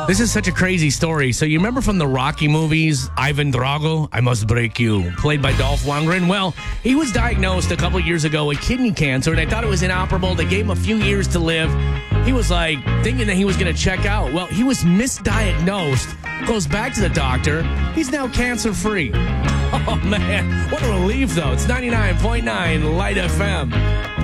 This is such a crazy story. So you remember from the Rocky movies, Ivan Drago, I Must Break You, played by Dolph Lundgren? Well, he was diagnosed a couple years ago with kidney cancer. They thought it was inoperable. They gave him a few years to live. He was like thinking that he was going to check out. Well, he was misdiagnosed. Goes back to the doctor. He's now cancer-free. Oh, man. What a relief, though. It's 99.9 Light FM.